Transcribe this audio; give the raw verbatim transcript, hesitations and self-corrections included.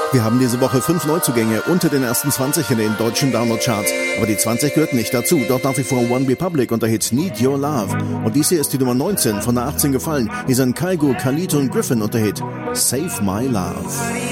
Wir haben diese Woche fünf Neuzugänge unter den ersten zwanzig in den deutschen Download-Charts. Aber die zwanzig gehört nicht dazu. Dort nach wie vor One Republic und der Hit Need Your Love. Und dies hier ist die Nummer neunzehn, von der achtzehn gefallen. Hier sind Kygo, Khalid und Griffin und der Hit Save My Love.